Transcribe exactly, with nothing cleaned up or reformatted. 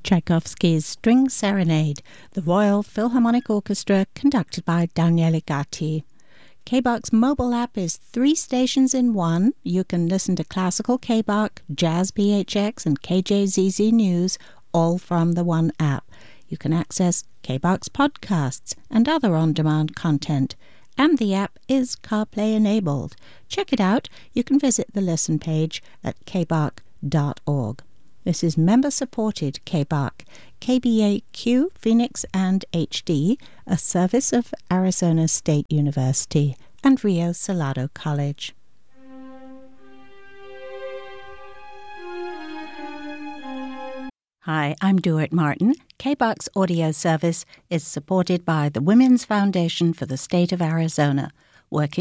Tchaikovsky's String Serenade, the Royal Philharmonic Orchestra, conducted by Daniele Gatti. K B A R's mobile app is three stations in one. You can listen to classical K B A R, Jazz B H X, and K J Z Z News, all from the one app. You can access K B A R's podcasts and other on-demand content. And the app is CarPlay enabled. Check it out. You can visit the listen page at k b a r dot org. This is member-supported K B A R, K B A Q, Phoenix, and H D, a service of Arizona State University and Rio Salado College. Hi, I'm Duart Martin. K B A R's audio service is supported by the Women's Foundation for the State of Arizona, working